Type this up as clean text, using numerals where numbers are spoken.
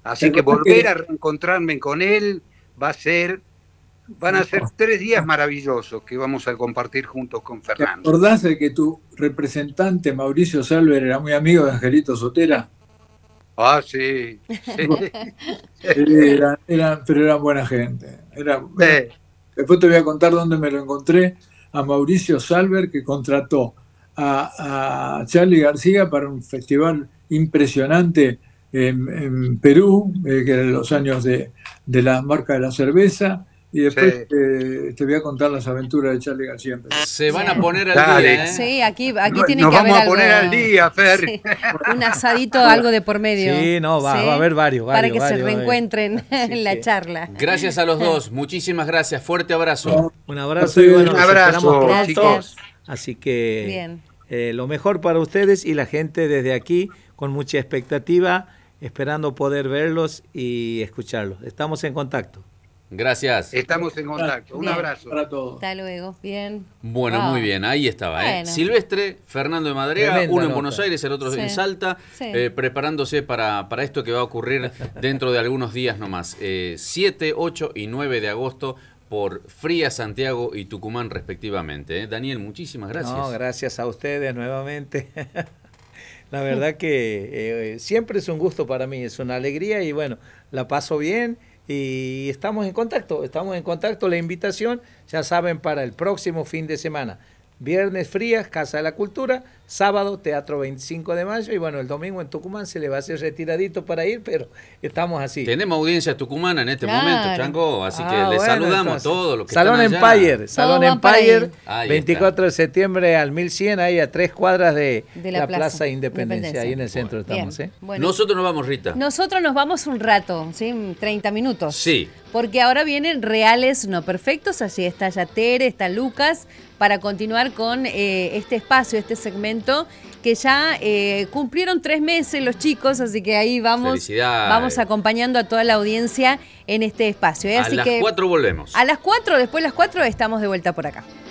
Así que volver a reencontrarme con él van a ser 3 días maravillosos que vamos a compartir juntos con ¿Te Fernando. acordás de que tu representante Mauricio Salver era muy amigo de Angelito Sotera? Ah, sí. Sí. Pero eran buena gente. Después te voy a contar dónde me lo encontré a Mauricio Salver, que contrató a Charly García para un festival impresionante en Perú, que eran los años de la marca de la cerveza. Y después Sí. te voy a contar las aventuras de Charly García en Perú. Se van a poner al Dale. día, ¿eh? Sí, aquí tiene Nos que haber vamos a algo. poner al día, Fer. Sí, un asadito, algo de por medio. Sí, no, va a haber varios. Para que se varios. reencuentren en la charla. Gracias a los dos, muchísimas gracias, fuerte abrazo. Un abrazo y bueno, Un nos abrazo, esperamos pronto. chicos. Así que Bien. lo mejor para ustedes y la gente desde aquí con mucha expectativa, esperando poder verlos y escucharlos. Estamos en contacto. Gracias. Estamos en contacto. Un Bien. abrazo. Para todos. Hasta luego. Bien. Bueno, muy bien, ahí estaba. Bueno. Silvestre, Fernando de Madrea, Tremenda uno en nota. Buenos Aires, el otro Sí. en Salta, Sí. preparándose para esto que va a ocurrir dentro de algunos días nomás. 7, 8 y 9 de agosto por Fría, Santiago y Tucumán respectivamente. Daniel, muchísimas gracias. No, gracias a ustedes nuevamente. La verdad que siempre es un gusto para mí, es una alegría y bueno, la paso bien. Y estamos en contacto, la invitación, ya saben, para el próximo fin de semana. Viernes Frías, Casa de la Cultura, sábado Teatro 25 de Mayo y bueno, el domingo en Tucumán se le va a hacer retiradito para ir, pero estamos así. Tenemos audiencia tucumana en este Claro. momento, Chango, así que les bueno, saludamos entonces, todos los que Salón están allá. Empire, Salón Todo va para Empire, ahí. Ahí 24 de septiembre al 1100, ahí a 3 cuadras de la Plaza Independencia. Independencia, ahí en el centro estamos. Bien. Bueno, Nosotros nos vamos, Rita. nosotros nos vamos un rato, ¿sí? 30 minutos. Sí. Porque ahora vienen Reales No Perfectos, allí está Yatere, está Lucas, para continuar con este espacio, este segmento, que ya cumplieron 3 meses los chicos, así que ahí vamos acompañando a toda la audiencia en este espacio. A Así las que 4 volvemos. a las 4, después de las 4 estamos de vuelta por acá.